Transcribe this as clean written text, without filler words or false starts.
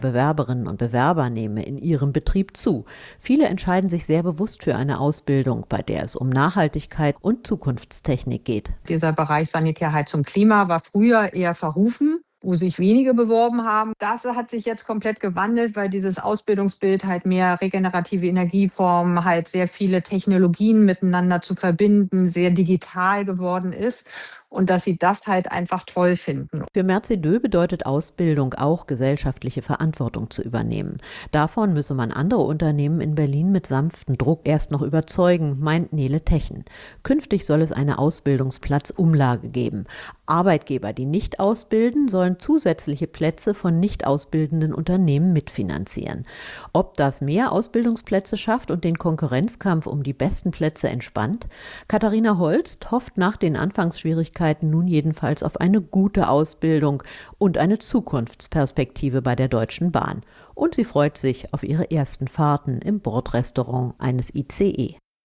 Bewerberinnen und Bewerber nehme in ihrem Betrieb zu. Viele entscheiden sich sehr bewusst für eine Ausbildung, bei der es um Nachhaltigkeit und Zukunftstechnik geht. Dieser Bereich Sanitär, Heizung, Klima war früher eher verrufen, wo sich wenige beworben haben. Das hat sich jetzt komplett gewandelt, weil dieses Ausbildungsbild halt mehr regenerative Energieformen, halt sehr viele Technologien miteinander zu verbinden, sehr digital geworden ist. Und dass sie das halt einfach toll finden. Für Mercedö bedeutet Ausbildung auch, gesellschaftliche Verantwortung zu übernehmen. Davon müsse man andere Unternehmen in Berlin mit sanftem Druck erst noch überzeugen, meint Nele Techen. Künftig soll es eine Ausbildungsplatzumlage geben. Arbeitgeber, die nicht ausbilden, sollen zusätzliche Plätze von nicht ausbildenden Unternehmen mitfinanzieren. Ob das mehr Ausbildungsplätze schafft und den Konkurrenzkampf um die besten Plätze entspannt? Katharina Holst hofft nach den Anfangsschwierigkeiten nun jedenfalls auf eine gute Ausbildung und eine Zukunftsperspektive bei der Deutschen Bahn. Und sie freut sich auf ihre ersten Fahrten im Bordrestaurant eines ICE.